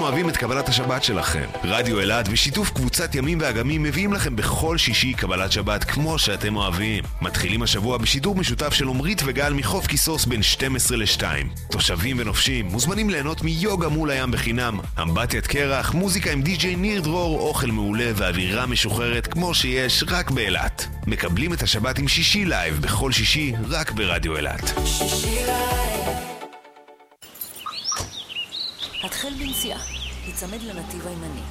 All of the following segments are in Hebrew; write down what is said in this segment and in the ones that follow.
אתם אוהבים את קבלת השבת שלכם. רדיו אלעד בשיתוף קבוצת ימים ואגמים מביאים לכם בכל שישי קבלת שבת כמו שאתם אוהבים. מתחילים השבוע בשידור משותף של עומרית וגל מחוף כיסוס בין 12 ל-2. תושבים ונופשים מוזמנים ליהנות מיוגה מול הים בחינם, אמבטיית קרח, מוזיקה עם די-ג'יי ניר דרור, אוכל מעולה ואווירה משוחררת כמו שיש רק באילת. מקבלים את השבת עם שישי לייב בכל שישי רק ברדיו אלעד. שישי לייב. התחל בנסיעה, יצמד לנתיב הימני.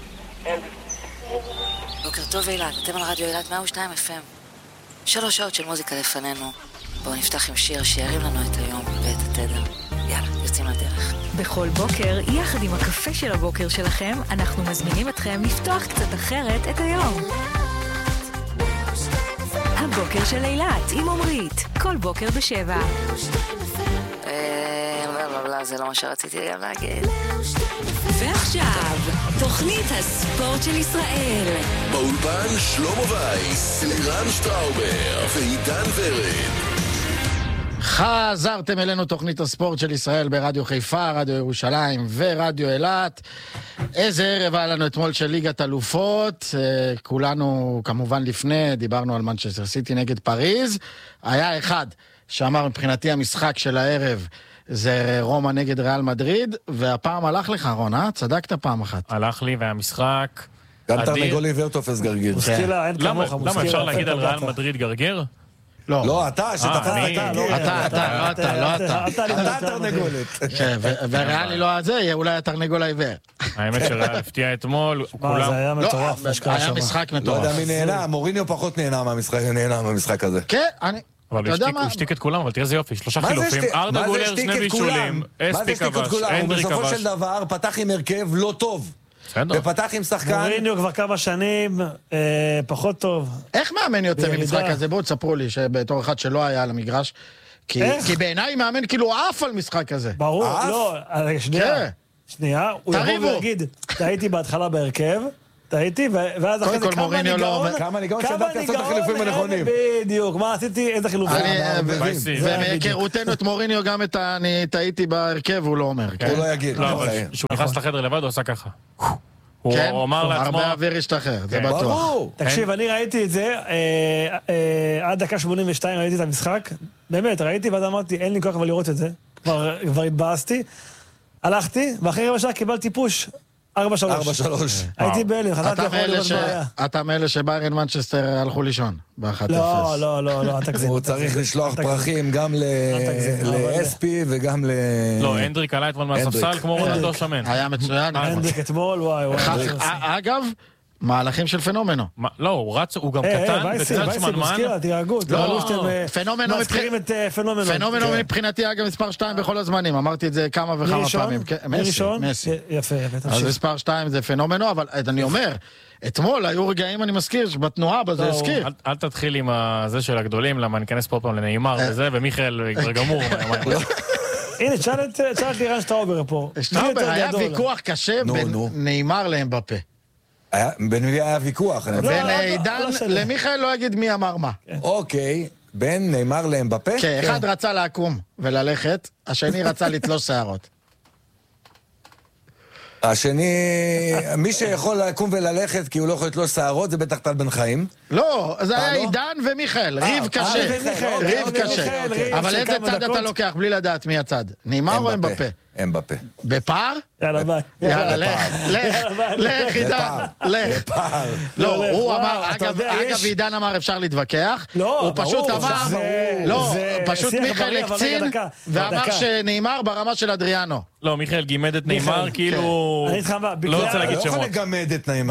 בוקר טוב אילת, אתם על רדיו אילת 102 FM. 3 שעות של מוזיקה לפנינו. בואו נפתח עם שיר שירים לנו את היום ואת התדר. יאללה, יוצאים לדרך. בכל בוקר, יחד עם הקפה של הבוקר שלכם, אנחנו מזמינים אתכם לפתוח קצת אחרת את היום. הבוקר של אילת עם עומרית, כל בוקר ב7. זה לא מה שרציתי גם להגיד. ועכשיו, תוכנית הספורט של ישראל. באולפן שלמה וייס, לירן שטראובר ועידן ורד. חזרתם אלינו תוכנית הספורט של ישראל ברדיו חיפה, רדיו ירושלים ורדיו אילת. איזה ערב היה לנו אתמול של ליגת אלופות. כולנו כמובן לפני דיברנו על מנצ'סטר סיטי נגד פריז. היה אחד שאמר מבחינתי המשחק של הערב זה רומא נגד ריאל מדריד, והפעם הלך לך רון, צדקת פעם אחת. הלך לי והמשחק גם תרנגול עיוור תופס גרגיר. למה אפשר להגיד על ריאל מדריד גרגר? לא, אתה, אתה תרנגולת. וריאלי לא הזה, אולי התרנגול העיוור. האמת שריאל הפתיע אתמול, זה היה מטורף. היה משחק לא מטורף. יודע מי נהנה, מוריניו פחות נהנה מהמשחק הזה. כן, אני... אבל הוא השתיק את כולם, אבל תראה זה יופי, 3 חילופים, ארדה גולר, 2 בישולים, אספי כבש, אנדרי כבש. בסופו של דבר פתח עם הרכב לא טוב. ופתח עם שחקן... מוריניו כבר כמה שנים, פחות טוב. איך מאמן יוצא ממשחק הזה? בואו תספרו לי שבתור אחד שלא היה על המגרש, כי בעיניי מאמן כאילו עף על משחק הזה. ברור, לא, שנייה, הוא יבוא ויגיד, טעיתי בהתחלה בהרכב, טעיתי, ואז אחרי זה כמה ניגאון שדעתי לעשות את החילופים הנכונים. בדיוק, מה עשיתי, איזה חילופים. ומהיכרותנו את מוריניו גם את אני טעיתי בהרכב, הוא לא אומר. הוא לא יגיד. כשהוא נכנס לחדר לבד, הוא עשה ככה. כן, הוא אמר לעצמו... הרבה אוויר השתחרר, זה בטוח. תקשיב, אני ראיתי את זה, עד דקה 82 ראיתי את המשחק, באמת, ראיתי ואז אמרתי, אין לי כוח אבל לראות את זה, כבר התבאסתי, הלכתי, ואחרי רבע שעה קיבלתי פוש, 4-3. הייתי בהלם, חזרתי יכול לראות בעיה. אתה מאלה שביירן מנצ'סטר הלכו לישון ב-1-0. לא, תגזים. הוא צריך לשלוח פרחים גם לאספי וגם ל... לא, הנדריק עלה אתמול מהספסל כמו רונלדו שמן. היה מצוין. הנדריק אתמול, וואי. אגב, מהלכים של פנומנו. לא, הוא רץ, הוא גם קטן, וקצת שמנמן. פנומנו מבחינתי אגב מספר 2 בכל הזמנים, אמרתי את זה כמה וכמה פעמים. מסי. יפה. אז מספר 2 זה פנומנו, אבל אני אומר, אתמול היו רגעים, אני מזכיר, שבתנועה בזה הזכיר. אל תתחיל עם זה של הגדולים, למה ניכנס פה פעם לנאמר וזה, ומיכאל כבר גמור. הנה, תשאלת לירן שטראובר פה. שטראובר, היה ויכוח קשה בין נאמר לאמבפה. בין מי היה ויכוח? בין עידן, למיכאל לא אגיד מי אמר מה. אוקיי, בין נאמר לאמבפה? כן, אחד רצה לקום וללכת, השני רצה לתלוש שערות. השני, מי שיכול לקום וללכת כי הוא לא יכול לתלוש שערות, זה בטח טל בן חיים. לא, זה היה עידן ומיכאל, ריב קשה. ריב קשה. אבל איזה צד אתה לוקח בלי לדעת מי הצד? נאמר או אמבפה? אמבפה. בפער? יאללה ביי. יאללה, לך עידן, לך. לא, הוא אמר, אגב עידן אמר אפשר להתווכח, הוא פשוט אמר, לא, פשוט מיכאל הקצין, ואמר שנאמר ברמה של אדריאנו. לא, מיכאל גימד את נאמר, כאילו... לא רוצה להגיד שמות. לא יכול לגמד את נאמר.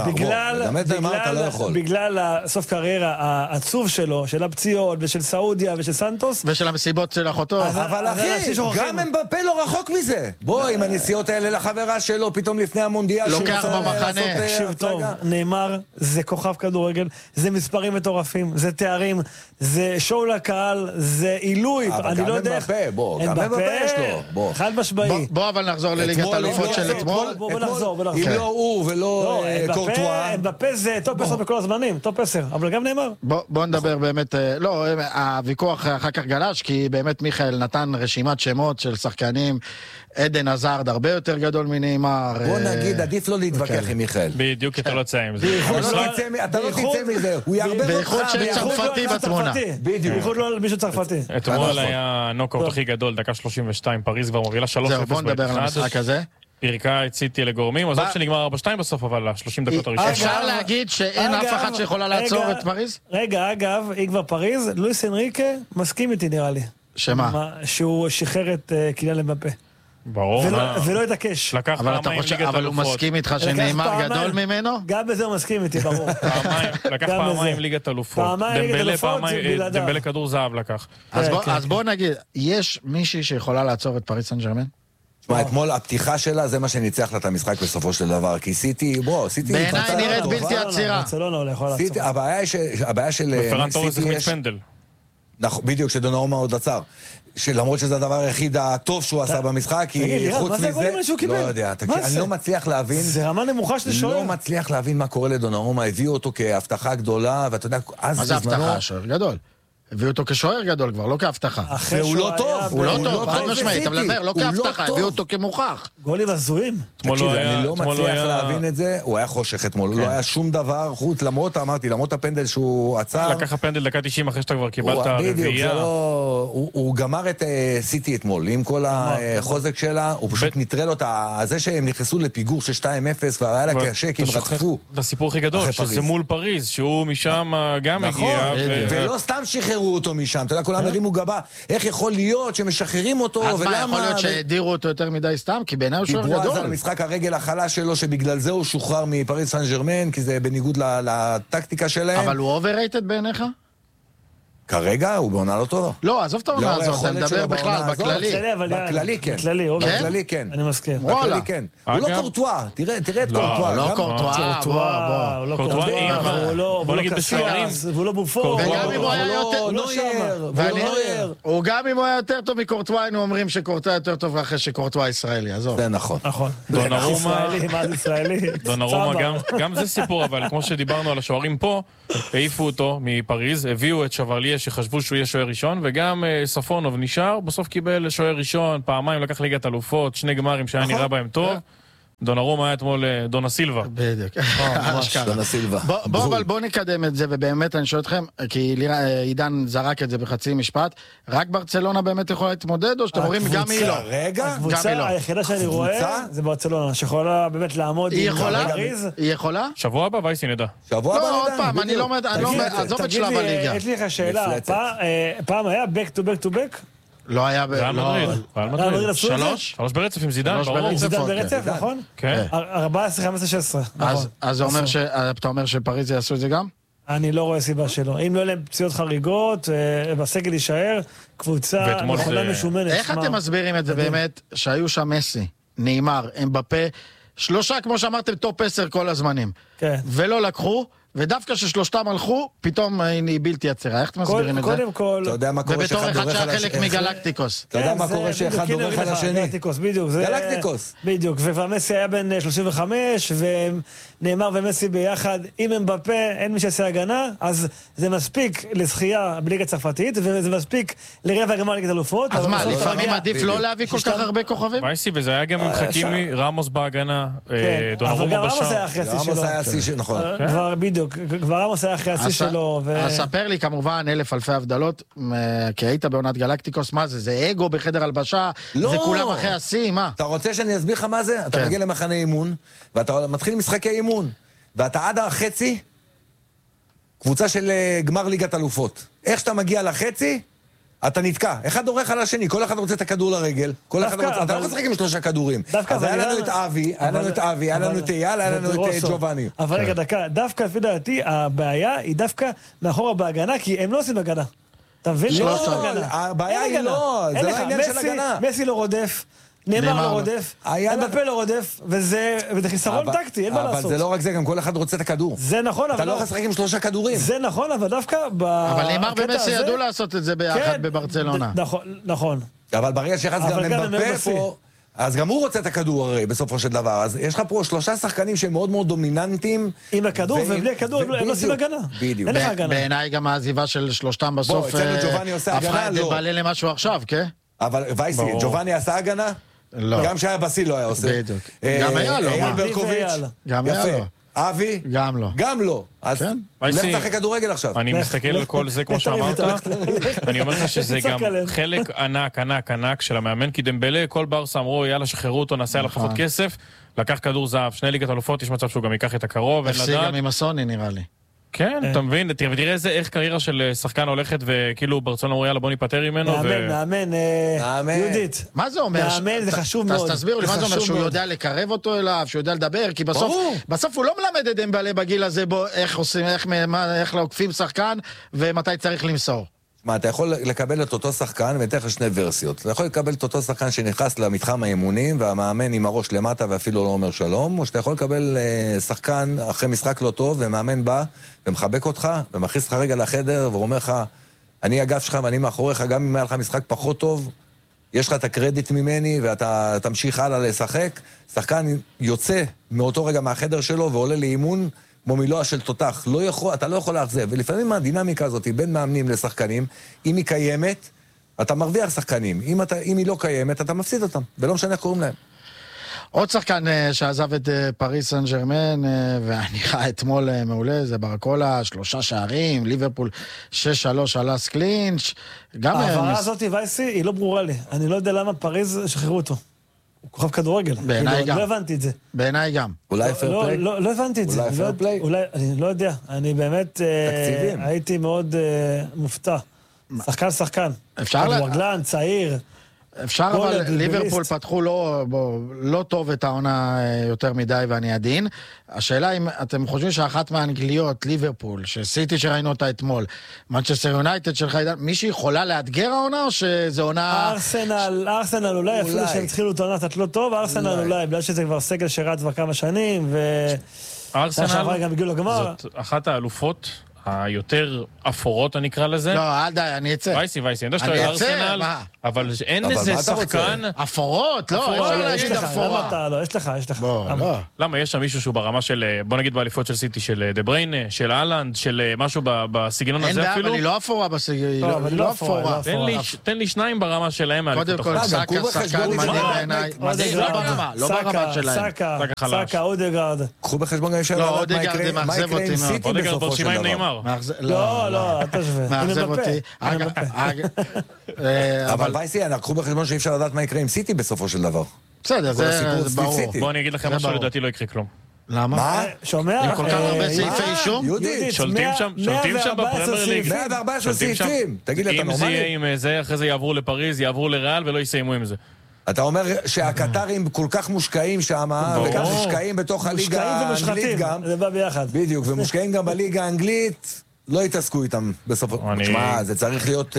בגלל הסוף קריירה העצוב שלו, של הפציעות ושל סעודיה ושל סנטוס. ושל המסיבות של אחותו. אבל אחי, גם אמבפה לא רחוק מזה. בוא, עם הנסיעות האלה לחברה שלו, פתאום לפני המונדיאל... לוקח במחנה. תקשיב טוב, נאמר, זה כוכב כדורגל, זה מספרים מטורפים, זה תארים, זה שואו לקהל, זה עילוי, אני לא יודע... אבל גם אמבפה, גם אמבפה יש לו. חד משמעי. בוא אבל נחזור לליגת האלופות של אתמול. בוא נחזור. אם לא הוא ולא קורטואה. אמבפה זה טופ 10 בכל הזמנים, טופ 10. אבל גם נאמר. בוא נדבר באמת, לא, הוויכוח אחר כך גלש, כי באמת מיכאל נתן רשימת שמות של שחקנים, עדן עזרד הרבה יותר גדול מנאמר. בוא נגיד, עדיף לא להתווכח עם מיכאל. בדיוק, אתה לא תצא עם זה. אתה לא תצא מזה, הוא יערבב אותך. בייחוד של צרפתי בתמונה. בדיוק. בייחוד לא מישהו צרפתי. אתמול היה הנוקאוט הכי גדול, דקה 32, פריז כבר מובילה 3-0. זהו, בוא נדבר על המשחק הזה. פירקה את סיטי לגורמים, עזוב שנגמר 4-2 בסוף, אבל 30 דקות הראשון. אפשר להגיד שאין אף אחד שיכולה לעצור את פריז? רגע, אגב, היא כבר פריז, לואיס אנריקה מסכים איתי נראה לי. שמה? שהוא שחרר את קיליאן אמבפה. ברור. ולא התעקש. לקח פעמיים ליגת אלופות. אבל הוא מסכים איתך שנאמר גדול ממנו? גם בזה הוא מסכים איתי, ברור. לקח פעמיים ליגת אלופות. דמבלה כדור זהב לקח. אז בוא נגיד, יש מישהי שיכולה לעצור את פריז סן ז'רמן? תשמע, אתמול הפתיחה שלה זה מה שניצח לה את המשחק בסופו של דבר, כי סיטי, בעיניי נראית בלתי עצירה. ברצלונה לא יכול לעצור. הבעיה של ופרן תורס החמיץ פנדל. בדיוק, שדונרומה עוד עצר. למרות שזה הדבר היחיד הטוב שהוא עשה במשחק, כי חוץ מזה... לא יודע, אני לא מצליח להבין... זה רמה נמוכה של שוער. לא מצליח להבין מה קורה לדונרומה, הביאו אותו כהבטחה גדולה, ואתה יודע, אז מה זה הבטחה? שוער גדול. הביאו אותו כשוער גדול כבר, לא כהבטחה. והוא לא טוב. הוא לא טוב, חד משמעית, אתה מדבר, לא כהבטחה, הביאו אותו כמוכח. גולים הזויים. תקשיב, אני לא מצליח להבין את זה, הוא היה חושך אתמול, לא היה שום דבר חוץ, למרות הפנדל שהוא עצר. לקח הפנדל דקה 90 אחרי שאתה כבר קיבלת רביעייה. הוא גמר את סיטי אתמול, עם כל החוזק שלה, הוא פשוט נטרל אותה, זה שהם נכנסו לפיגור של 2-0, והיה לה קשה, כי הם רדפו. זה הסיפור הכי גדול, שזה מול פריז, שהוא משם גם הגיע. ולא סתם שחררו אותו משם, אתה יודע, כולם הרימו גבה, איך יכול להיות שמשחררים אותו, אז מה, יכול להיות שהדירו אותו יותר מדי סתם? כי בעיניי הוא שוער גדול. דיברו אז על משחק הרגל החלש שלו, שבגלל זה הוא שוחרר מפריז סן ז'רמן, כי זה בניגוד לטקטיקה שלהם. אבל הוא אובררייטד בעיניך? כרגע הוא בעונה לא טובה. לא, עזוב את העונה הזאת, אתה מדבר בכלל, בכללי. בכללי כן. בכללי כן. אני מסכים. בכללי כן. הוא לא קורטואה, תראה את קורטואה. לא קורטואה, בוא נגיד בשערים. והוא לא בופור. וגם אם הוא היה יותר... גם אם הוא היה יותר טוב מקורטואה, היינו אומרים שקורטואה יותר טוב אחרי שקורטואה ישראלי, עזוב. זה נכון. דונרומה, גם זה סיפור, אבל כמו שדיברנו על השוערים פה, העיפו אותו מפריז, הביאו את שוורליה שחשבו שהוא יהיה שוער ראשון, וגם ספונוב נשאר, בסוף קיבל שוער ראשון, פעמיים לקח ליגת אלופות, 2 גמרים שהיה נראה בהם טוב. דונרומה היה אתמול דונה סילבה. בדיוק. דונה סילבה. אבל בוא נקדם את זה, ובאמת אני שואל אתכם, כי עידן זרק את זה בחצי משפט, רק ברצלונה באמת יכולה להתמודד, או שאתם אומרים גם היא לא? רגע, הקבוצה היחידה שאני רואה זה ברצלונה, שיכולה באמת לעמוד היא יכולה? שבוע הבא וייסי נדע. שבוע הבא נדע. עוד פעם, אני לא עזוב את שלב הליגה. יש לי לך שאלה, פעם היה back to back to back? לא היה... ריאל מדריד. 3 ברצף עם זידן, ברור. זידן ברצף, נכון? כן. 14, 15, 16. אז אתה אומר שפריז יעשו את זה גם? אני לא רואה סיבה שלא. אם לא יהיו להם פציעות חריגות, בסגל יישאר, קבוצה נכונה משומנת. איך אתם מסבירים את זה באמת, שהיו שם מסי, נאמר, אמבפה, 3 כמו שאמרתם טופ 10 כל הזמנים. ולא לקחו, ודווקא ששלושתם הלכו, פתאום היא בלתי יצירה. איך אתם מסבירים את זה? קודם כל... אתה יודע מה קורה שאחד דורך על השני? ובתור אחד שהיה חלק מגלקטיקוס. אתה יודע מה קורה שאחד דורך על השני? גלקטיקוס, בדיוק. גלקטיקוס. בדיוק, ומסי היה בן 35, ונאמר ומסי ביחד עם אמבפה, אין מי שעשה הגנה, אז זה מספיק לזכייה בליגה צרפתית, וזה מספיק לרבע גמר ליגת אלופות. אז מה, לפעמים עדיף לא להביא כל כך הרבה כוכבים? וייסי, וזה היה גם עם חכימי, רמוס בהגנה, דונרומה בשער. כבר עמוס היה אחרי השיא שלו. אז ספר לי כמובן 1000 אלפי הבדלות, כי היית בעונת גלקטיקוס, מה זה? זה אגו בחדר הלבשה? זה כולם אחרי השיא, מה? אתה רוצה שאני אסביר לך מה זה? אתה מגיע למחנה אימון, ואתה מתחיל משחקי אימון, ואתה עד החצי, קבוצה של גמר ליגת אלופות. איך שאתה מגיע לחצי, אתה נתקע. אחד דורך על השני, כל אחד רוצה את הכדור לרגל, כל אחד רוצה... אתה לא חזק עם 3 כדורים. אז היה לנו את אבי, היה לנו את אייל, היה לנו את ג'ובאני. אבל רגע, דקה, דווקא לפי דעתי, הבעיה היא דווקא מאחורה בהגנה, כי הם לא עושים הגנה. אתה מבין? לא, הבעיה היא לא, זה לא עניין של הגנה. מסי לא רודף, נאמר לא רודף, אמבפה לא רודף, וזה חיסרון טקטי, אין מה לעשות. אבל זה לא רק זה, גם כל אחד רוצה את הכדור. זה נכון, אבל... אתה לא יכול לשחק עם 3 כדורים. זה נכון, אבל דווקא אבל נאמר ומסי ידעו לעשות את זה ביחד בברצלונה. נכון. אבל ברגע שאחד גם אמבפה פה... אז גם הוא רוצה את הכדור הרי, בסופו של דבר. אז יש לך פה 3 שחקנים שהם מאוד מאוד דומיננטיים. עם הכדור ובלי הכדור, הם לא עושים הגנה. בדיוק. אין לך הגנה. בעיניי גם העזיבה של 3 בסוף... אצלנו ג'ובאני עושה הגנה, הפכה את דבלה למשהו עכשיו, כן? אבל וייסי, ג'ובאני עשה הגנה? לא. גם שהיה בסיל לא היה עושה. בדיוק. גם היה לו. אייל ברקוביץ'. גם היה לו. אבי? גם לא. גם לא. אז לך תשחק כדורגל עכשיו. אני מסתכל על כל זה כמו שאמרת, אני אומר לך שזה גם חלק ענק של המאמן, כי דמבלה, כל ברסה אמרו, יאללה, שחררו אותו, נעשה עליו פחות כסף, לקח כדור זהב, 2 ליגת אלופות, יש מצב שהוא גם ייקח את הקרוב, אין לדעת. הפסיד גם עם הסוני נראה לי. כן, אתה מבין, תראה איך קריירה של שחקן הולכת, וכאילו ברצון אמרו, יאללה, בוא ניפטר ממנו. מאמן, יהודית. מה זה אומר? מאמן זה חשוב מאוד. אז תסביר לי, מה זה אומר? שהוא יודע לקרב אותו אליו, שהוא יודע לדבר, כי בסוף הוא לא מלמד את דמבלה בגיל הזה, איך עושים, איך לעוקפים שחקן, ומתי צריך למסור. מה, אתה יכול לקבל את אותו שחקן, ואתן לך 2 ורסיות. אתה יכול לקבל את אותו שחקן שנכנס למתחם האימונים, והמאמן עם הראש למטה ואפילו לא אומר שלום, או שאתה יכול לקבל שחקן אחרי משחק לא טוב, ומאמן בא ומחבק אותך, ומכניס לך רגע לחדר, ואומר לך, אני הגב שלך ואני מאחוריך, גם אם היה לך משחק פחות טוב, יש לך את הקרדיט ממני, ואתה תמשיך הלאה לשחק. שחקן יוצא מאותו רגע מהחדר שלו, ועולה לאימון, כמו מילואה של תותח, אתה לא יכול להחזב, ולפעמים הדינמיקה הזאת בין מאמנים לשחקנים, אם היא קיימת, אתה מרוויח שחקנים, אם היא לא קיימת, אתה מפסיד אותם, ולא משנה איך קוראים להם. עוד שחקן שעזב את פריס סן ז'רמן, ונראה אתמול מעולה, זה ברקולה, 3 שערים, ליברפול 6-3 על אס קלינץ'. העברה הזאת, וייסי, היא לא ברורה לי. אני לא יודע למה פריז שחררו אותו. הוא כוכב כדורגל. בעיניי גם. לא הבנתי את זה. בעיניי גם. אולי פייר פליי? לא הבנתי את זה. אולי פייר פליי? אני לא יודע. אני באמת הייתי מאוד מופתע. שחקן. אפשר רגלן, צעיר. אפשר, אבל ליברפול פתחו לא טוב את העונה יותר מדי, ואני עדין. השאלה אם אתם חושבים שאחת מהאנגליות, ליברפול, שסיטי שראינו אותה אתמול, מנצ'סטר יונייטד שלך, מישהי יכולה לאתגר העונה, או שזה עונה... ארסנל אולי, אפילו שהם התחילו את העונה קצת לא טוב, ארסנל אולי, בגלל שזה כבר סגל שרץ כבר כמה שנים, ארסנל גם הגיעו לגמר. זאת אחת האלופות היותר אפורות, אני אקרא לזה. לא, אל די, אני אצא. וייסי, אני יודע שאתה אוהב ארסנל, אבל אין איזה שחקן... אפורות? לא, אפשר להגיד אפורה. לא, יש לך. לא. למה? יש שם מישהו שהוא ברמה של, בוא נגיד באליפות של סיטי, של דה בריינה, של אהלנד, של משהו בסגנון הזה אפילו. אין בעיה, אבל היא לא אפורה בסגנון, היא לא אפורה. תן לי 2 ברמה שלהם. קודם כל, סאקה, שחקן מדהים בעיניי. מדהים, לא ברמה שלהם. סאקה, אודגרד. קחו בחשבון גם אפשר לדעת מה יקרה עם סיטי בסופו של דבר. לא, אל תשווה. מאכזב אותי. אבל וייסי, קחו בחשבון שאי אפשר לדעת מה יקרה עם סיטי בסופו של דבר. בסדר, זה ברור. בוא אני אגיד לכם משהו, לדעתי לא יקרה כלום. למה? מה? שומע? עם כל כך הרבה סעיפי אישום? יהודית, שולטים שם בפרמייר ליג. 114 סעיפים. תגיד לי, אתה אם זה יהיה נורמלי? עם זה, אחרי זה יעברו לפריז, יעברו לריאל ולא יסיימו עם זה. אתה אומר שהקטרים כל כך מושקעים שם, וגם מושקעים בתוך הליגה האנגלית גם. זה בא ביחד. בדיוק, ומושקעים גם בליגה האנגלית, לא יתעסקו איתם בסופו. תשמע, זה צריך להיות...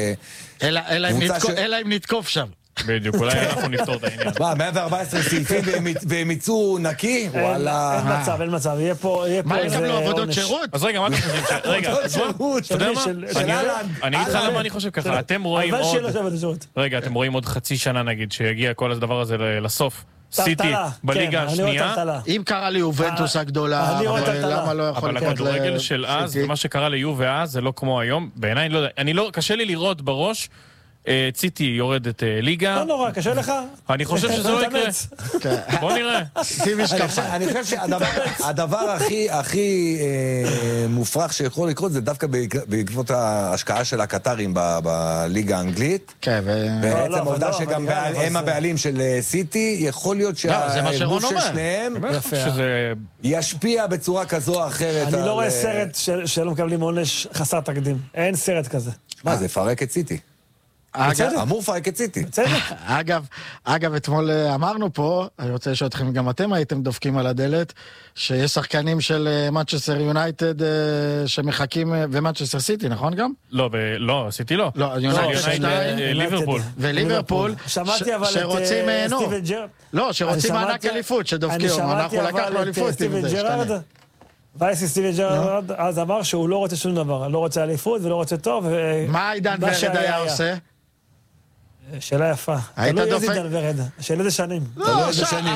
אלא אם נתקוף שם. בדיוק, אולי אנחנו נפתור את העניין. מה, 114 סעיפים והם יצאו נקי? וואלה. אין מצב, יהיה פה איזה... מה, יקבלו עבודות שירות? אז רגע, מה אתם חושבים? רגע, אתה יודע מה? אני אגיד לך למה אני חושב ככה, אתם רואים עוד... רגע, אתם רואים עוד חצי שנה נגיד, שיגיע כל הדבר הזה לסוף. סיטי בליגה השנייה. אם קרה לי יובנטוס הגדולה, למה לא יכול לקרות? אבל הכדורגל של אז, ומה שקרה ליוב ואז, זה לא כמו היום. בעיניי, קשה לי לראות בראש ציטי יורדת ליגה. לא נורא, קשה לך? אני חושב שזה לא יקרה. בוא נראה. אני חושב שהדבר הכי מופרך שיכול לקרות זה דווקא בעקבות ההשקעה של הקטרים בליגה האנגלית. בעצם העובדה שגם הם הבעלים של סיטי, יכול להיות שהארגון של שניהם ישפיע בצורה כזו או אחרת. אני לא רואה סרט שלא מקבלים עונש חסר תקדים. אין סרט כזה. מה, זה פרק את סיטי. אמור פרק את סיטי. אגב, אתמול אמרנו פה, אני רוצה לשאול אתכם, גם אתם הייתם דופקים על הדלת, שיש שחקנים של מנצ'סטר יונייטד שמחכים, ומנצ'סטר סיטי, נכון גם? לא, סיטי לא. לא, יונייטד, ליברפול. וליברפול, שרוצים סטיבן ג'רארד. לא, שרוצים מענק אליפות, שדופקים, אנחנו לקחנו אליפות. סטיבן ג'רארד, וייסי סטיבן ג'רארד אז אמר שהוא לא רוצה שום דבר, לא רוצה אליפות ולא רוצה טוב. מה עידן ורד היה עושה? שאלה יפה. היית תלוי דופק? איזה עידן ורד. שאלה זה שנים. לא,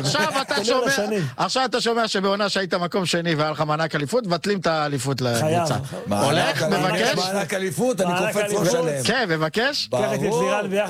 עכשיו אתה שומע שבעונה שהיית מקום שני והיה לך מענק אליפות, מבטלים את האליפות לקבוצה. הולך, מבקש? מענק אליפות, אני קופץ ראש עליהם. כן, מבקש? קח את לירן ביחד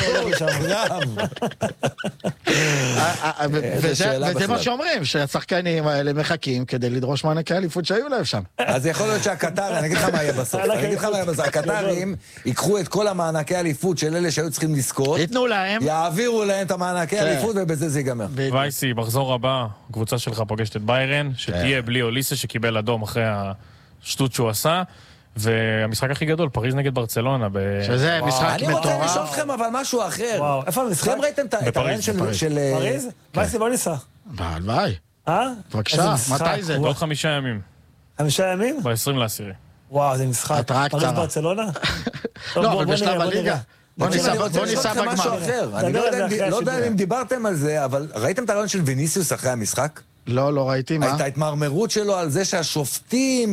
וזה מה שאומרים, שהשחקנים האלה מחכים כדי לדרוש מענקי אליפות שהיו להם שם. אז יכול להיות שהקטר, אני אגיד לך מה יהיה בסוף. הקטרים ייקחו את כל המענקי אליפות של אלה שהיו צריכים לזכות, ייתנו להם, יעבירו להם את המענקי אליפות ובזה זה ייגמר. וייסי, מחזור הבא, הקבוצה שלך פוגשת את ביירן, שתהיה בלי אוליסה שקיבל אדום אחרי השטות שהוא עשה, והמשחק הכי גדול, פריז נגד ברצלונה. שזה משחק אני רוצה מטורף. לשאול אתכם אבל משהו אחר. וואו, איפה המשחק? אתם ראיתם את הרעיון של... פריז? וייסי בוא ניסע. הלוואי. איזה בבקשה, משחק, מתי זה? עוד 5 ימים. 5 ימים? ב-20/10. וואו, זה משחק. התראה פריז קצרה. ברצלונה? לא, אבל בשלב הליגה. בוא ניסע משהו בגמר. אחר. אני לא יודע אם דיברתם על זה, אבל ראיתם את הרעיון של ויניסיוס אחרי המשחק? לא ראיתי, מה? הייתה התמרמרות שלו על זה שהשופטים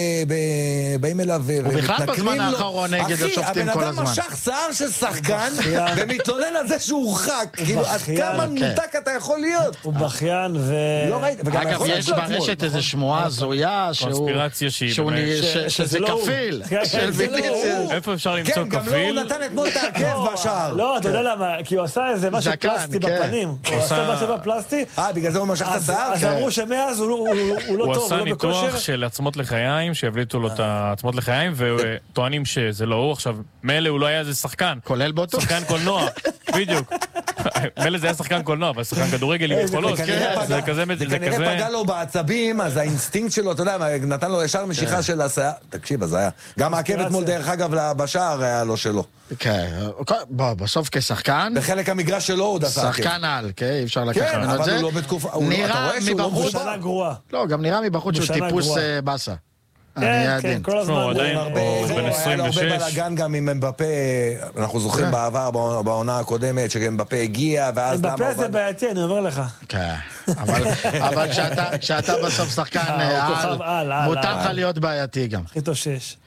באים אליו ומתנכלים לו. ובכלל בזמן האחרון נגד השופטים כל הזמן. הבן אדם משך שיער של שחקן ומתלונן על זה שהוא הורחק. כאילו, עד כמה מנותק אתה יכול להיות? הוא בכיין לא ראיתי. אגב, יש ברשת איזו שמועה הזויה קונספירציה שזה כפיל של ויניסיוס. איפה אפשר למצוא כן, גם לא הוא כפיל? נתן אתמול את העקב בשער. לא, אתה יודע למה? כי הוא עשה איזה משהו פלסטי בפנים. הוא עשה משהו בפלסטי. בגלל זה הוא משך את השיער? אז אמרו שמאז הוא לא הוא טוב, עשה הוא לא בכושר. ניתוח של עצמות לחיים, שהבליטו לו את העצמות לחיים, וטוענים שזה לא הוא. עכשיו, מילא הוא לא היה איזה שחקן. כולל בוטוקס? שחקן קולנוע, בדיוק. מילא זה היה שחקן קולנוע, אבל שחקן כדורגל עם יכולות. זה כנראה פגע לו בעצבים, אז האינסטינקט שלו, אתה יודע, נתן לו ישר משיכה של השיער. תקשיב, אז היה. גם העקב אתמול דרך אגב בשער היה לו שלו. כן, בסוף כשחקן, בחלק המגרש שלו הוא דסה. שחקן על, כן, אי אפשר לקחת כן, ממנו את אבל זה. הוא לא בתקופה, אתה נראה רואה שהוא לא מבחוץ, שנה גרועה. לא, גם נראה מבחוץ שהוא שנה טיפוס גרועה. בסה. כן, כל הזמן. הוא עדיין היה בן לו הרבה 26. בלגן גם עם אמבפה, אנחנו זוכרים בעבר, בעונה הקודמת, שאמבפה הגיע, ואז למה... אמבפה זה בעייתי, אני אומר לך. כן, אבל כשאתה בסוף שחקן על, מותר לך להיות בעייתי גם. הכי טוב שיש.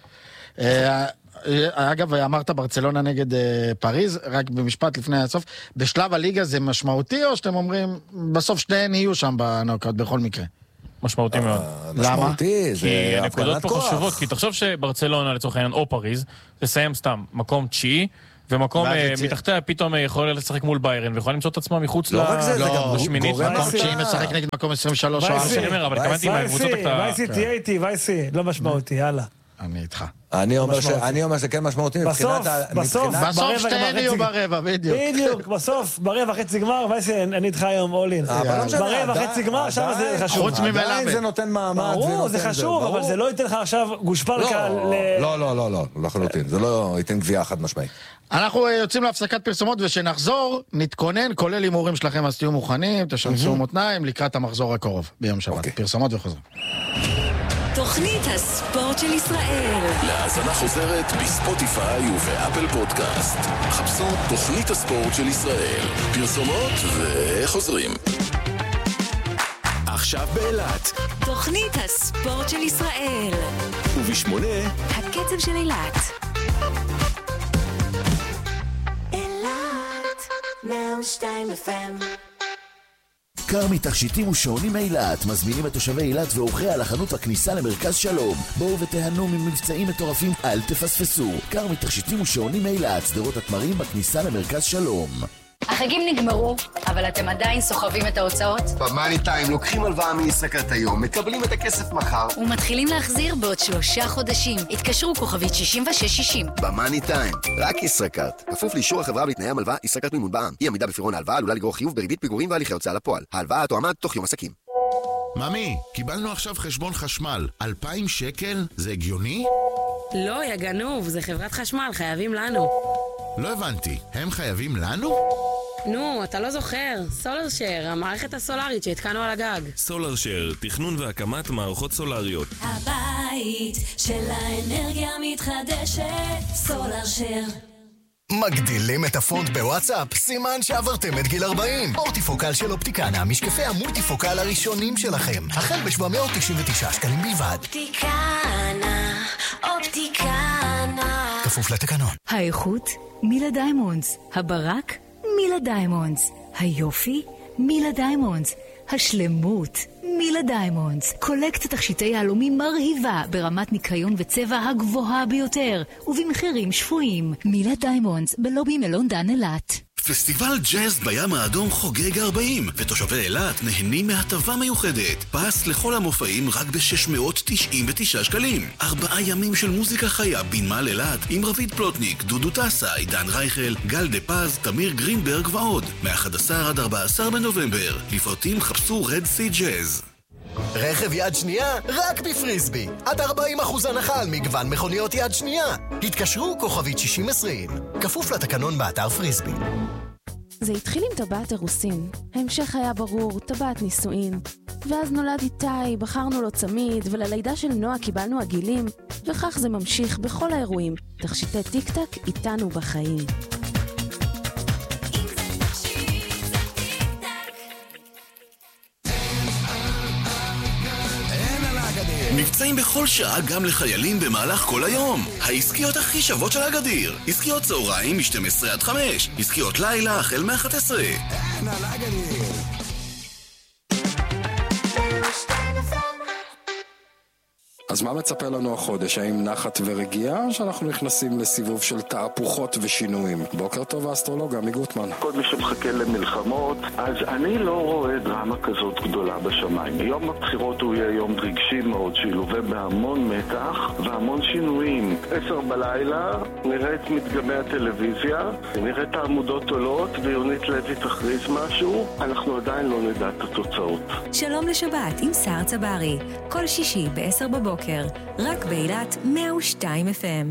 אגב, אמרת ברצלונה נגד פריז, רק במשפט לפני הסוף, בשלב הליגה זה משמעותי, או שאתם אומרים, בסוף שתיהן יהיו שם בנוקאוט בכל מקרה? משמעותי מאוד. משמעותי, זה כי הנקודות הפגנת פה כוח. חשובות, כי תחשוב שברצלונה לצורך העניין או פריז, תסיים סתם מקום 9, ומקום מתחתיה פתאום יכול לשחק מול ביירן, ויכול למצוא את עצמה מחוץ לא רק זה, זה גם לשמינית. גורם מקום 9 משחק נגד מקום 23 או אני אומר, אבל התכוונתי עם הקבוצות וייסי תהיה איתי, וייסי, לא משמעותי, יאללה. אני איתך. אני אומר שזה כן משמעותי בסוף שתיהן יהיו ברבע, בדיוק. בדיוק, בסוף, ברבע חצי גמר, וייסי, אני איתך היום אולין. ברבע חצי גמר, שם זה חשוב. חוץ ממלמד. עדיין זה נותן מעמד. ברור, זה חשוב, אבל זה לא ייתן לך עכשיו גושפלקה לא, לחלוטין. זה לא ייתן גבייה חד משמעית. אנחנו יוצאים להפסקת פרסומות, ושנחזור, נתכונן, כולל הימורים שלכם, אז תהיו מוכנים, תשנסו מותניים, לקראת המחזור הקרוב, ביום שבת. פרסומות וחוזרים. תוכנית הספורט של ישראל. להאזנה חוזרת בספוטיפיי ובאפל פודקאסט. חפשו תוכנית הספורט של ישראל. פרסומות וחוזרים. עכשיו באילת. תוכנית הספורט של ישראל. ובשמונה. הקצב של אילת. אילת, 102 FM. כרמי תכשיטים ושעונים אילת מזמינים את תושבי אילת ואורחי על החנות הכניסה למרכז שלום. בואו ותיהנו ממבצעים מטורפים, אל תפספסו. כרמי תכשיטים ושעונים אילת, שדרות התמרים בכניסה למרכז שלום. החגים נגמרו, אבל אתם עדיין סוחבים את ההוצאות? במאני טיים לוקחים הלוואה מישראכרט היום, מקבלים את הכסף מחר ומתחילים להחזיר בעוד 3 חודשים. התקשרו כוכבית 6660. במאני טיים, רק ישראכרט. כפוף לאישור החברה ולתנאי המלווה, ישראכרט מימון בע"מ. אי עמידה בפירעון ההלוואה עלולה לגרור חיוב בריבית פיגורים והליכי הוצאה לפועל. ההלוואה תועמד תוך יום עסקים. ממי, קיבלנו עכשיו חשבון חשמל. 2,000 שקל? זה הגיוני? לא, יא גנוב, זה חברת חשמל, חייבים לנו. לא הבנתי, הם חייבים לנו? נו, אתה לא זוכר, סולרשר, המערכת הסולרית שהתקנו על הגג. סולרשר, תכנון והקמת מערכות סולריות. הבית של האנרגיה מתחדשת, סולרשר. מגדילים את הפונט בוואטסאפ? סימן שעברתם את גיל 40. אורטיפוקל של אופטיקנה, משקפי המולטיפוקל הראשונים שלכם. החל ב-799 שקלים בלבד. אופטיקנה, אופטיקנה. כפוף לתקנון. האיכות, מילה דיימונדס. הברק, מילה דיימונדס. היופי, מילה דיימונדס. השלמות, מילה דיימונדס. קולקציית תכשיטי יהלומים מרהיבה ברמת ניקיון וצבע הגבוהה ביותר ובמחירים שפויים. מילה דיימונדס בלובי מלון דן אילת. פסטיבל ג'אז בים האדום חוגג 40, ותושבי אילת נהנים מהטבה מיוחדת. פס לכל המופעים רק ב-699 שקלים. 4 ימים של מוזיקה חיה בנמל אילת עם רביד פלוטניק, דודו טסה, עידן רייכל, גל דה פז, תמיר גרינברג ועוד. מ-11 עד 14 בנובמבר. לפרטים חפשו רד סי ג'אז. רכב יד שנייה רק בפריסבי. עד 40% הנחה על מגוון מכוניות יד שנייה. התקשרו כוכבית 6020. כפוף לתקנון באתר פריסבי. זה התחיל עם טבעת אירוסין. ההמשך היה ברור, טבעת נישואין. ואז נולד איתי, בחרנו לו צמיד, וללידה של נועה קיבלנו עגילים. וכך זה ממשיך בכל האירועים. תכשיטי טיק טק איתנו בחיים. מבצעים בכל שעה גם לחיילים במהלך כל היום. העסקיות הכי שוות של הגדיר. עסקיות צהריים מ-12 עד 5. עסקיות לילה החל מ-11. אין על הגדיר. אז מה מצפה לנו החודש? האם נחת ורגיעה, או שאנחנו נכנסים לסיבוב של תהפוכות ושינויים? בוקר טוב, האסטרולוג עמי גוטמן. כל מי שמחכה למלחמות, אז אני לא רואה דרמה כזאת גדולה בשמיים. יום הבחירות הוא יהיה יום רגשי מאוד, שילווה בהמון מתח והמון שינויים. 10 בלילה, נראה את מדגמי הטלוויזיה, נראה את העמודות עולות, ויונית לוי תכריז משהו, אנחנו עדיין לא נדע את התוצאות. שלום לשבת עם שר צברי, כל שישי ב-10 בבוקר. רק באילת 102 FM.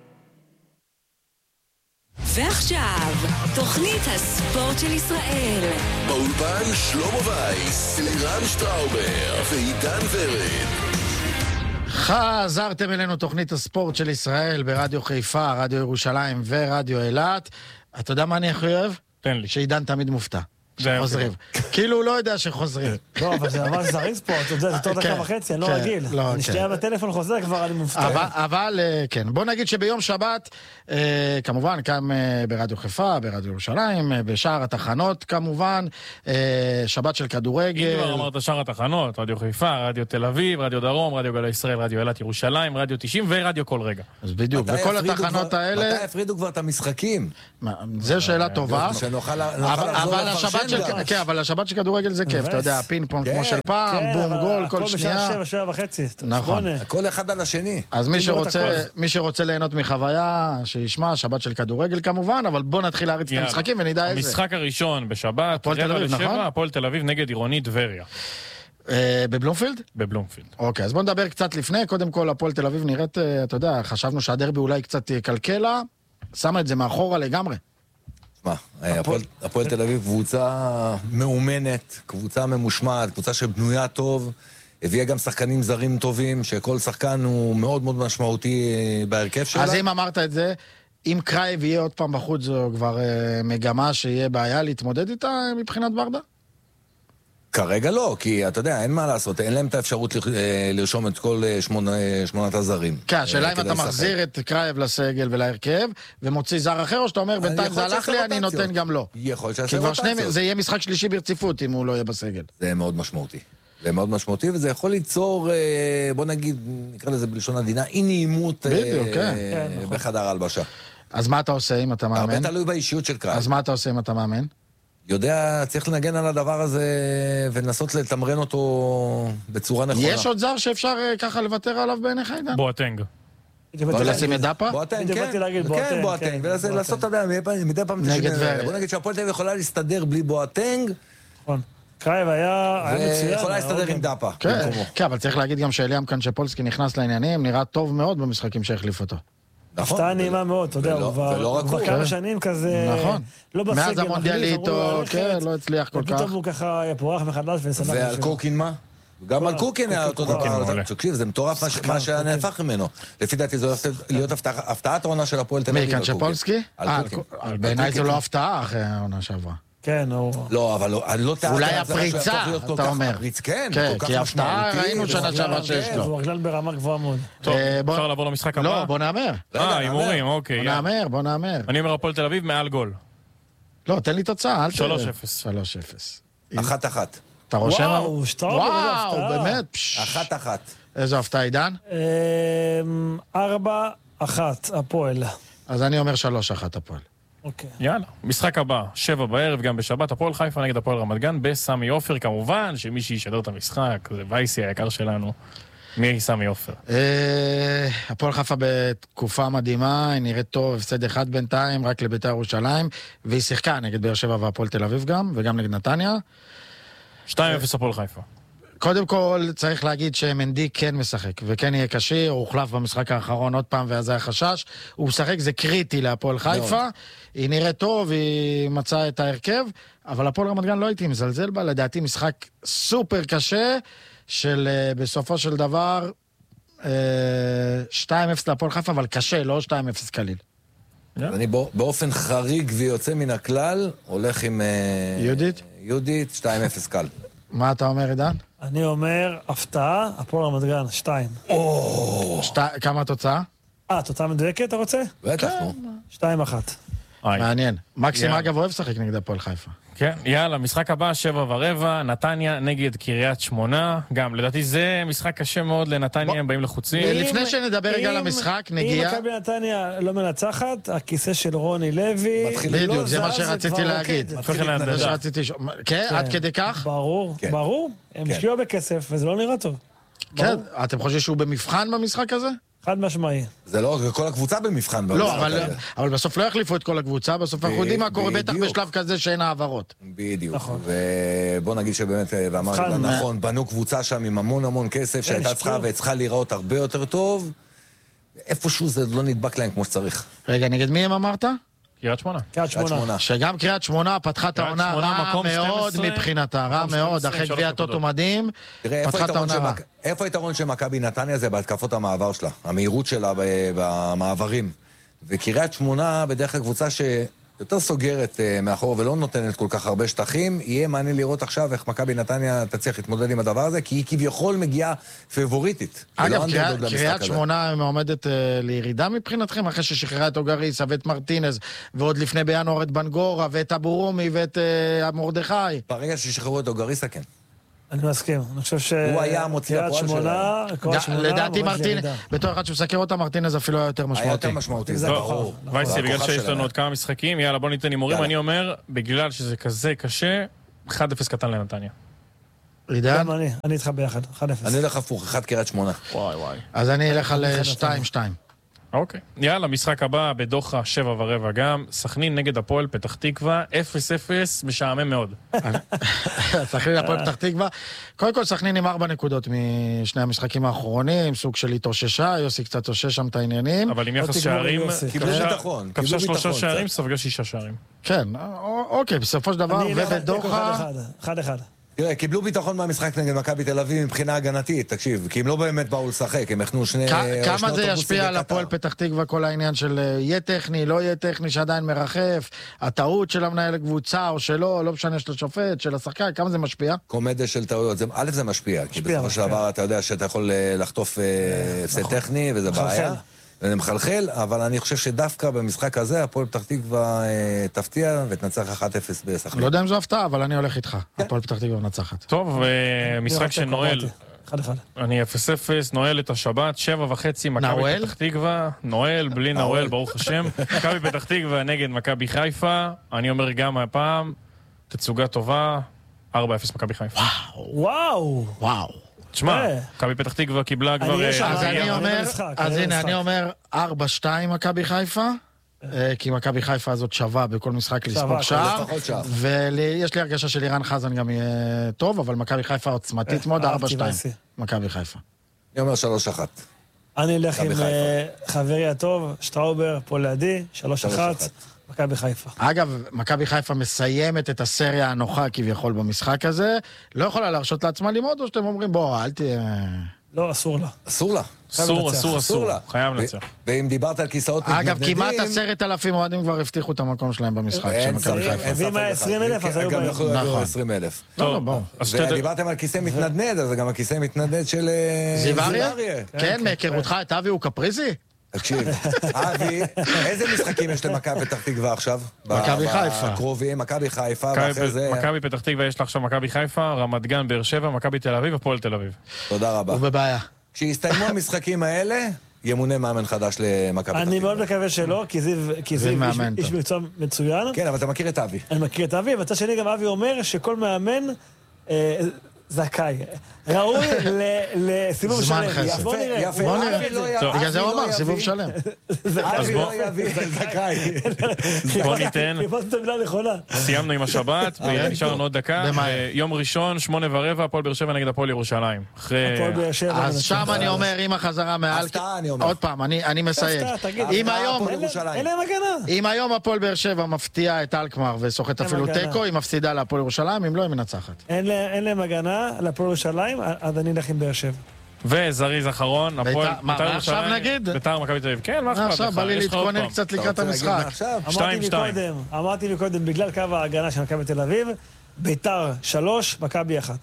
ועכשיו, תוכנית הספורט של ישראל. באולפן שלמה וייס, לירן שטראובר ועידן ורד. חזרתם אלינו תוכנית הספורט של ישראל ברדיו חיפה, רדיו ירושלים ורדיו אילת. אתה יודע מה אני הכי אוהב? תן לי. שעידן תמיד מופתע. שחוזרים. כאילו הוא לא יודע שחוזרים. לא, אבל זה ממש זריז פה, אתה יודע, זה תור דקה וחצי, אני לא רגיל. אני שנייה בטלפון חוזר כבר, אני מופתע. אבל כן, בוא נגיד שביום שבת, כמובן, כאן ברדיו חיפה, ברדיו ירושלים, בשאר התחנות, כמובן, שבת של כדורגל. אם כבר אמרת שאר התחנות, רדיו חיפה, רדיו תל אביב, רדיו דרום, רדיו גלי ישראל, רדיו אילת ירושלים, רדיו 90 ורדיו כל רגע. אז בדיוק, וכל התחנות האלה... מתי הפרידו כבר את המשחקים? זו שאלה טובה. אבל השבת של כדורגל זה כיף, אתה יודע, פינג פונג כמו של פעם, בום גול, כל שנייה. הכל בשעה 7:30. נכון. הכל אחד על השני. אז מי שרוצה ליהנות מחוויה, שישמע, שבת של כדורגל כמובן, אבל בוא נתחיל להריץ את המשחקים ונדע איזה. המשחק הראשון בשבת, 7:15, הפועל תל אביב נגד עירוני טבריה. בבלומפילד? בבלומפילד. אוקיי, אז בוא נדבר קצת לפני. קודם כל, הפועל תל אביב נראית, אתה יודע, חשבנו שהדרבי אולי קצת קלקלה, שמה את זה מאחורה לגמרי. הפועל תל אביב קבוצה מאומנת, קבוצה ממושמעת, קבוצה שבנויה טוב, הביאה גם שחקנים זרים טובים, שכל שחקן הוא מאוד מאוד משמעותי בהרכב שלה. אז אם אמרת את זה, אם קרייב יהיה עוד פעם בחוץ, זו כבר מגמה שיהיה בעיה להתמודד איתה מבחינת ברדה? כרגע לא, כי אתה יודע, אין מה לעשות, אין להם את האפשרות לרשום את כל 8 הזרים. כן, השאלה אם אתה מחזיר את קרייב לסגל ולהרכב, ומוציא זר אחר, או שאתה אומר, בינתיים זה הלך לי, אני נותן גם לא. יכול שיעשה רוטציות. זה יהיה משחק שלישי ברציפות, אם הוא לא יהיה בסגל. זה מאוד משמעותי. זה מאוד משמעותי, וזה יכול ליצור, בוא נגיד, נקרא לזה בלשון עדינה, אי נעימות בחדר הלבשה. אז מה אתה עושה אם אתה מאמן? הרבה תלוי באישיות של קרייב. אז מה אתה עושה אם אתה מאמן? יודע, צריך לנגן על הדבר הזה ולנסות לתמרן אותו בצורה נכונה. יש עוד זר שאפשר ככה לוותר עליו בעיניך, עידן? בואטנג. ולשים את דאפה? בואטנג, כן, בואטנג. ולעשות, אתה יודע, מדי פעם בוא נגיד שהפועל תל אביב יכולה להסתדר בלי בואטנג. נכון. קרייב היה מצוין. יכולה להסתדר עם דאפה. כן, אבל צריך להגיד גם שאליאם קנצ'פולסקי נכנס לעניינים, נראה טוב מאוד במשחקים שהחליף אותו. הפתעה נעימה מאוד, אתה יודע, הוא כבר כמה שנים כזה, לא בסגל, מאז המונדיאליטו, כן, לא הצליח כל כך. ופתאום הוא ככה פורח מחדש ושמח. ועל קוקין מה? גם על קוקין היה אותו דבר. תקשיב, זה מטורף מה שנהפך ממנו. לפי דעתי זו להיות הפתעת העונה של הפועל תל אביב. מי, קנצ'פולסקי? בעיניי זו לא הפתעה אחרי העונה שעברה. כן, לא, אבל לא טענת... אולי הפריצה, אתה אומר. כן, כי הפתעה ראינו שנה שעברה שיש לו. הוא רגלן ברמה גבוהה מאוד. טוב, אפשר לעבור למשחק הבא? לא, בוא נאמר. הימורים, אוקיי. בוא נאמר. אני אומר הפועל תל אביב מעל גול. לא, תן לי תוצאה, אל 3-0. 1-1. אתה רושם? וואו, שטראובר, וואו, באמת. 1-1. איזו הפתעה, עידן? 4-1, הפועל. אז אני אומר 3-1 הפועל. אוקיי. יאללה, משחק הבא, 7 בערב, גם בשבת, הפועל חיפה נגד הפועל רמת גן, בסמי עופר, כמובן, שמי שישדר את המשחק, זה וייסי היקר שלנו. מי סמי עופר? הפועל חיפה בתקופה מדהימה, היא נראית טוב, הפסד אחד בינתיים, רק לבית"ר ירושלים, והיא שיחקה נגד באר שבע והפועל תל אביב גם, וגם נגד נתניה. 2-0 הפועל חיפה. קודם כל, צריך להגיד שמנדי כן משחק, וכן יהיה קשיר, הוא הוחלף במשחק האחרון עוד פעם, ואז היה חשש. הוא משחק, זה קריטי להפועל חיפה, היא נראית טוב, היא מצאה את ההרכב, אבל הפועל רמת גן לא הייתי מזלזל בה, לדעתי משחק סופר קשה, של בסופו של דבר 2-0 להפועל חיפה, אבל קשה, לא 2-0 קליל. אני באופן חריג ויוצא מן הכלל, הולך עם... יהודית, 2-0 קל. מה אתה אומר, עידן? אני אומר, הפתעה, הפועל רמת גן, 2. כמה התוצאה? תוצאה מדויקת, אתה רוצה? בטח, 2-1. מעניין. מקסים אגב אוהב שחק נגד הפועל חיפה. כן, יאללה, משחק הבא, 7:15, נתניה נגד קריית שמונה. גם, לדעתי זה משחק קשה מאוד לנתניה, הם באים לחוצים. לפני שנדבר רגע על המשחק, נגיע... אם מכבי נתניה לא מנצחת, הכיסא של רוני לוי... בדיוק, זה מה שרציתי להגיד. כן, עד כדי כך? ברור. הם השקיעו בכסף, וזה לא נראה טוב. כן, אתם חושבים שהוא במבחן במשחק הזה? חד משמעי. זה לא, כל הקבוצה במבחן במשחק הזה. לא, אבל בסוף לא יחליפו את כל הקבוצה, בסוף אנחנו יודעים מה קורה בטח בשלב כזה שאין העברות. בדיוק. ובוא נגיד שבאמת, ואמרנו נכון, בנו קבוצה שם עם המון כסף שהייתה צריכה וצריכה להיראות הרבה יותר טוב. איפשהו זה לא נדבק להם כמו שצריך. רגע, נגד מי הם אמרת? קריית שמונה. שגם קריית שמונה פתחה את העונה רע מאוד מבחינתה, רע מאוד, אחרי גביע טוטו מדהים, פתחה את העונה רע. איפה היתרון של מכבי נתניה? זה בהתקפות המעבר שלה, המהירות שלה במעברים. וקריית שמונה בדרך כלל קבוצה שיותר סוגרת מאחור ולא נותנת כל כך הרבה שטחים, יהיה מעניין לראות עכשיו איך מכבי נתניה תצליח להתמודד עם הדבר הזה, כי היא כביכול מגיעה פייבוריטית. אגב, קריית שמונה מעומדת לירידה מבחינתכם, אחרי ששחררה את אוגריס ואת מרטינז, ועוד לפני בינואר את בנגורה ואת אבו רומי ואת מרדכי. ברגע ששחררו את אוגריסה, כן. אני מסכים, אני חושב הוא היה מוציא הפועל שלהם. לדעתי מרטינז, בתור אחד שמסקר אותה, מרטינז אפילו היה יותר משמעותי. היה יותר משמעותי, זה ברור. וייסי, בגלל שיש לנו עוד כמה משחקים, יאללה, בוא ניתן הימורים. אני אומר, בגלל שזה כזה קשה, 1-0 קטן לנתניה. עידן? גם אני איתך ביחד, 1-0. אני אלך הפוך, 1 קריית שמונה. וואי. אז אני אלך על 2-2. אוקיי. יאללה, משחק הבא בדוחה 7:15 גם. סכנין נגד הפועל פתח תקווה, 0-0, משעמם מאוד. סכנין הפועל פתח תקווה. קודם כל סכנין עם 4 נקודות משני המשחקים האחרונים, סוג של התאוששה, יוסי קצת תושש שם את העניינים. אבל עם יחס שערים, כבשה 3 שערים, ספגה 6 שערים. כן, אוקיי, בסופו של דבר, ובדוחה... 1-1. תראה, קיבלו ביטחון מהמשחק נגד מכבי תל אביב מבחינה הגנתית, תקשיב, כי הם לא באמת באו לשחק, הם הכנו שני... כמה זה ישפיע על הפועל פתח תקווה כל העניין של יהיה טכני, לא יהיה טכני שעדיין מרחף, הטעות של המנהל הקבוצה או שלא, לא משנה של השופט, של השחקן, כמה זה משפיע? קומדיה של טעויות, א' זה משפיע, כי בסופו של דבר אתה יודע שאתה יכול לחטוף הפסד טכני וזה בעיה. זה מחלחל, אבל אני חושב שדווקא במשחק הזה, הפועל פתח תקווה תפתיע ותנצח 1-0 בסכנין. לא יודע אם זו הפתעה, אבל אני הולך איתך. הפועל פתח תקווה מנצחת. טוב, משחק שנועל. 1-1. אני 0-0, נועל את השבת, 7:30, מכבי פתח תקווה. נועל, בלי נועל, ברוך השם. מכבי פתח תקווה נגד מכבי חיפה. אני אומר גם הפעם, תצוגה טובה, 4-0 מכבי חיפה. וואו. תשמע, מכבי פתח תקווה קיבלה כבר... אז הנה, אני אומר 4-2 מכבי חיפה, כי מכבי חיפה הזאת שווה בכל משחק לספוג שער, ויש לי הרגשה של אירן חזן גם יהיה טוב, אבל מכבי חיפה עוצמתית מאוד, 4-2 מכבי חיפה. אני אומר 3-1. אני אלך עם חברי הטוב, שטראובר, פה לידי, 3-1. מכבי חיפה. אגב, מכבי חיפה מסיימת את הסריה הנוחה כביכול במשחק הזה, לא יכולה להרשות לעצמה לימוד, או שאתם אומרים, בוא, אל תהיה... לא, אסור לה. אסור לה. אסור. חייב לנצח. ואם דיברת על כיסאות מתנדנדים... אגב, כמעט 10,000 אוהדים כבר הבטיחו את המקום שלהם במשחק. ואם היה 20,000, אז היו גם יכלו להגיעו 20,000. ודיברתם על כיסא מתנדנד, אז זה גם הכיסא מתנדנד של... זיו אריה? כן, מהיכרותך את אבי הוא קפריזי? תקשיב, אבי, איזה משחקים יש למכבי פתח תקווה עכשיו? מכבי חיפה. בקרובים, מכבי חיפה, ואחרי זה... מכבי פתח תקווה יש לה עכשיו מכבי חיפה, רמת גן, באר שבע, מכבי תל אביב, הפועל תל אביב. תודה רבה. הוא בבעיה. כשיסתיימו המשחקים האלה, ימונה מאמן חדש למכבי פתח תקווה. אני מאוד מקווה שלא, כי זיו איש מקצוע מצוין. כן, אבל אתה מכיר את אבי. אני מכיר את אבי, ובצד שני גם אבי אומר שכל מאמן... זכאי. ראוי לסיבוב שלם. יפה. בגלל זה הוא אמר, סיבוב שלם. אבי לא יביא, זה זכאי. בוא ניתן. סיימנו עם השבת, ונשארנו עוד דקה. יום ראשון, 8:15, הפועל באר שבע נגד הפועל ירושלים. אז שם אני אומר, עם החזרה מעל... עוד פעם, אני מסייג. אם היום הפועל באר שבע מפתיע את אלקמר וסוחט אפילו טקו, היא מפסידה להפועל ירושלים, אם לא, היא מנצחת. אין להם הגנה להפועל ירושלים, אז אני אלך עם באר שבע. וזריז אחרון, הפועל... מה, עכשיו נגיד? ביתר מכבי תל אביב. כן, מה אכפת לך? עכשיו בא לי להתכונן קצת לקראת המשחק. 2-2. אמרתי מקודם, בגלל קו ההגנה של מכבי תל אביב, ביתר 3, מכבי 1.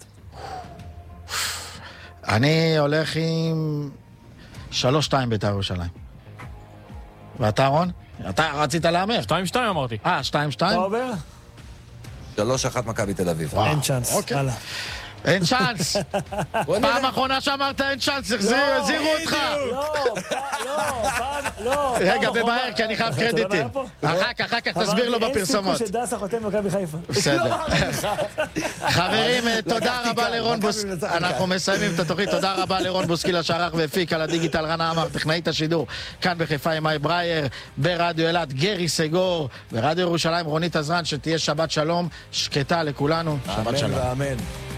אני הולך עם 3-2 ביתר ירושלים. ואתה, רון? אתה רצית להמר. 2-2 אמרתי. 2-2? אתה עובר? 3-1 מכבי תל אביב. אין צ'אנס. הלאה. אין צ'אנס. פעם אחרונה שאמרת אין צ'אנס, הזהירו אותך. לא. רגע, במהר, כי אני חייב קרדיטים. אחר כך תסביר לו בפרסומות. אין סיכוי שדסה חותם מכבי חיפה. בסדר. חברים, תודה רבה לרון בוסקילה. אנחנו מסיימים את התוכנית. תודה רבה לרון בוסקילה שערך והפיק על הדיגיטל, רנה עמר, טכנאית השידור. כאן בחיפה עם מאי ברייר, ברדיו אילת, גרי סגור, ברדיו ירושלים, רונית עזרן, שתהיה שבת שלום, שקטה לכולנו. שבת שלום. אמן ואמן.